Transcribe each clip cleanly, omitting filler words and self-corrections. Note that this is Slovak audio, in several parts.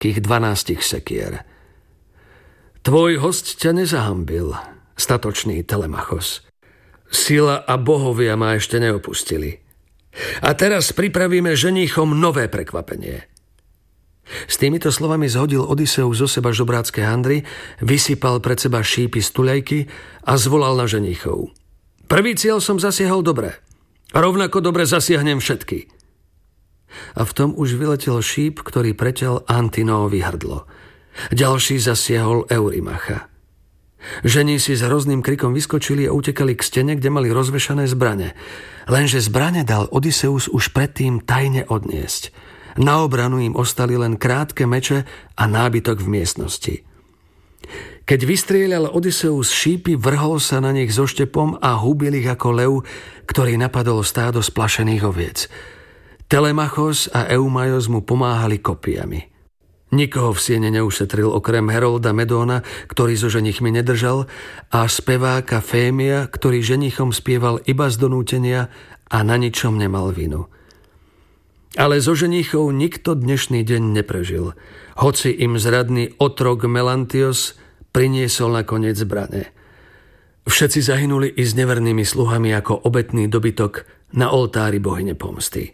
všetkých 12 sekier. Tvoj host ťa nezahambil, statočný Telemachos. Sila a bohovia ma ešte neopustili. A teraz pripravíme ženíchom nové prekvapenie. S týmito slovami zhodil Odysseus zo seba žobrácké handry, vysypal pred seba šípy z tuľajky a zvolal na ženíchov. Prvý cieľ som zasiahol dobre. Rovnako dobre zasiahnem všetky. A v tom už vyletel šíp, ktorý preťal Antinoovi hrdlo. Ďalší zasiahol Eurymacha. Ženísi s hrozným krikom vyskočili a utekali k stene, kde mali rozvešané zbrane. Lenže zbrane dal Odysseus už predtým tajne odniesť. Na obranu im ostali len krátke meče a nábytok v miestnosti. Keď vystrieľal Odysseus šípy, vrhol sa na nich so štepom a hubil ich ako lev, ktorý napadol stádo splašených oviec. Telemachos a Eumaios mu pomáhali kopijami. Nikoho v siene neušetril okrem Herolda Medóna, ktorý so ženichmi nedržal, a speváka Fémia, ktorý ženichom spieval iba z donútenia a na ničom nemal vinu. Ale zo ženichov nikto dnešný deň neprežil, hoci im zradný otrok Melantios priniesol nakoniec zbrane. Všetci zahynuli i s nevernými sluhami ako obetný dobytok na oltári bohyne pomsty.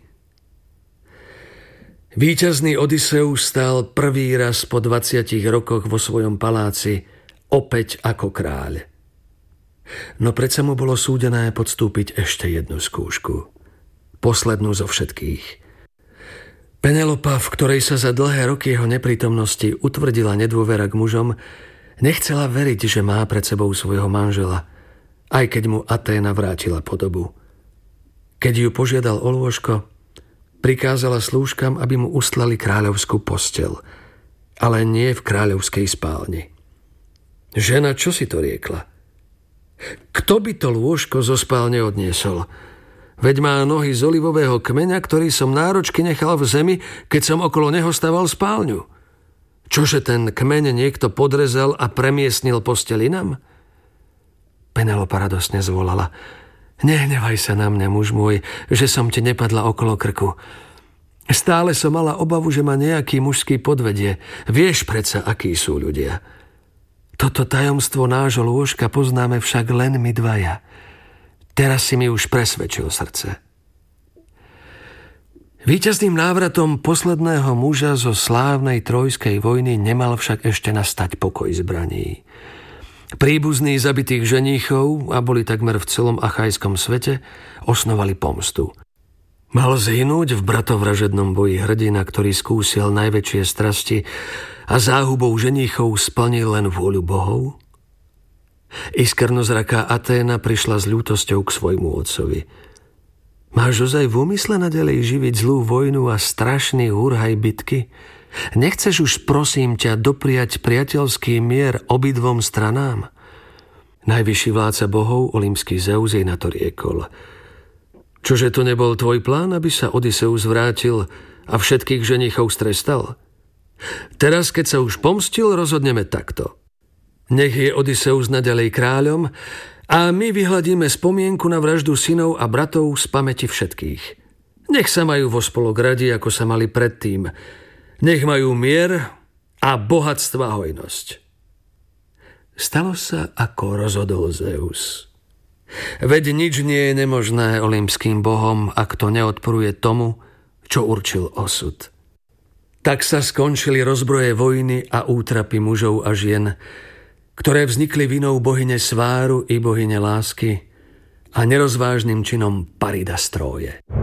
Víťazný Odysseus stál prvý raz po 20 rokoch vo svojom paláci, opäť ako kráľ. No predsa mu bolo súdené podstúpiť ešte jednu skúšku. Poslednú zo všetkých. Penelopa, v ktorej sa za dlhé roky jeho neprítomnosti utvrdila nedôvera k mužom, nechcela veriť, že má pred sebou svojho manžela, aj keď mu Aténa vrátila podobu. Keď ju požiadal o lôžko, prikázala slúžkam, aby mu ustlali kráľovskú posteľ, ale nie v kráľovskej spálni. Žena, čo si to riekla? Kto by to lôžko zo spálne odniesol? Veď má nohy z olivového kmeňa, ktorý som náročky nechal v zemi, keď som okolo neho staval spálňu. Čože ten kmeň niekto podrezal a premiestnil postelinam? Penelopa radosne zvolala. Nehnevaj sa na mňa, muž môj, že som ti nepadla okolo krku. Stále som mala obavu, že ma nejaký mužský podvedie. Vieš predsa, akí sú ľudia. Toto tajomstvo nášho lôžka poznáme však len my dvaja. Teraz si mi už presvedčil srdce. Víťazným návratom posledného muža zo slávnej trojskej vojny nemal však ešte nastať pokoj zbraní. Príbuzní zabitých ženíchov, a boli takmer v celom achajskom svete, osnovali pomstu. Mal zhynúť v bratovražednom boji hrdina, ktorý skúsil najväčšie strasti a záhubou ženíchov splnil len vôľu bohov? Iskernozraká Aténa prišla s ľútosťou k svojmu otcovi. Máš ozaj v úmysle naďalej živiť zlú vojnu a strašný húrhaj bitky? Nechceš už, prosím ťa, dopriať priateľský mier obidvom stranám? Najvyšší vládca bohov, olympský Zeus, jej na to riekol. Čože to nebol tvoj plán, aby sa Odysseus vrátil a všetkých ženichov strestal? Teraz, keď sa už pomstil, rozhodneme takto. Nech je Odysseus naďalej kráľom a my vyhladíme spomienku na vraždu synov a bratov z pamäti všetkých. Nech sa majú vo spolok radi, ako sa mali predtým. Nech majú mier a bohatstva hojnosť. Stalo sa, ako rozhodol Zeus. Veď nič nie je nemožné olympským bohom, ak to neodporuje tomu, čo určil osud. Tak sa skončili rozbroje vojny a útrapy mužov a žien, ktoré vznikli vinou bohyne sváru i bohyne lásky a nerozvážnym činom Parida z Tróje.